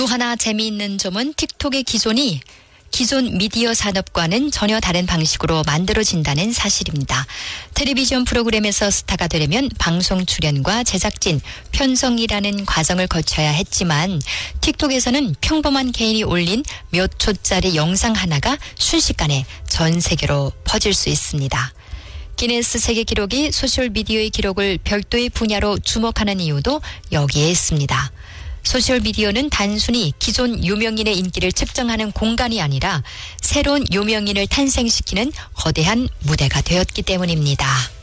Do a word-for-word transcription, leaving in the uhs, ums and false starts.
하나 재미있는 점은 틱톡의 기존이 기존 미디어 산업과는 전혀 다른 방식으로 만들어진다는 사실입니다. 텔레비전 프로그램에서 스타가 되려면 방송 출연과 제작진, 편성이라는 과정을 거쳐야 했지만 틱톡에서는 평범한 개인이 올린 몇 초짜리 영상 하나가 순식간에 전 세계로 퍼질 수 있습니다. 기네스 세계 기록이 소셜미디어의 기록을 별도의 분야로 주목하는 이유도 여기에 있습니다. 소셜미디어는 단순히 기존 유명인의 인기를 측정하는 공간이 아니라 새로운 유명인을 탄생시키는 거대한 무대가 되었기 때문입니다.